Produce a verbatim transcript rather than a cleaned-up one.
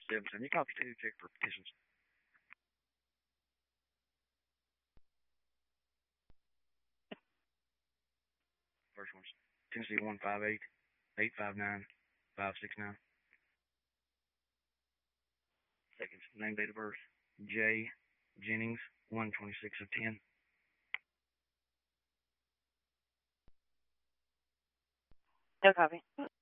seven seven. You copy two, check for petitions. First one's Tennessee one five eight, eight five nine, five six nine. Second, name, date of birth, J. Jennings, one twenty-six of ten. No copy.